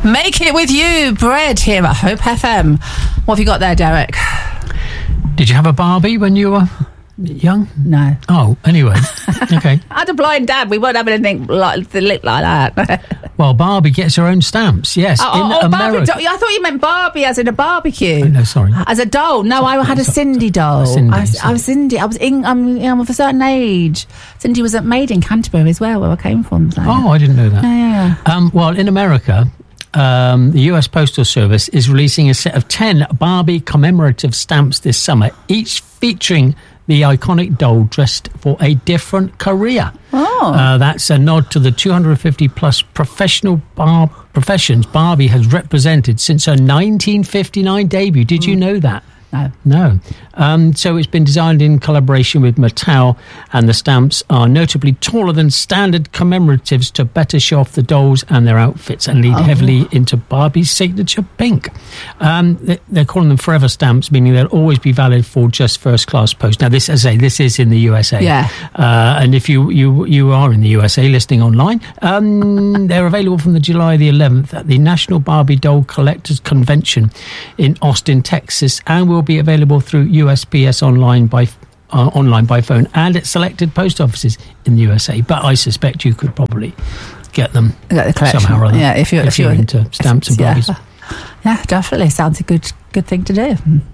Make It With You, Bread, here at Hope FM. What have you got there, Derek? Did you have a Barbie when you were young? No. Oh, anyway. Okay. I had a blind dad. We weren't having anything like that. Well, Barbie gets her own stamps, yes. In America. Barbie I thought you meant Barbie as in a barbecue. Oh, no, sorry. As a doll. No, I had a Cindy doll. I was Cindy. I'm of a certain age. Cindy was made in Canterbury as well, where I came from. So. Oh, I didn't know that. Yeah. Well, in America, the US Postal Service is releasing a set of 10 Barbie commemorative stamps this summer, each featuring the iconic doll dressed for a different career. Oh. That's a nod to the 250-plus professional professions Barbie has represented since her 1959 debut. Did you know that? No. So it's been designed in collaboration with Mattel, and the stamps are notably taller than standard commemoratives to better show off the dolls and their outfits and lead heavily into Barbie's signature pink. They're calling them forever stamps, meaning they'll always be valid for just first-class post. Now, this, as I say, this is in the USA. Yeah. And if you are in the USA listening online, they're available from the July the 11th at the National Barbie Doll Collectors Convention in Austin, Texas, and will be available through USPS online by phone and at selected post offices in the USA. But I suspect you could probably get them somehow or other. Yeah, if you're into stamps and Barbies. Yeah, definitely sounds a good thing to do.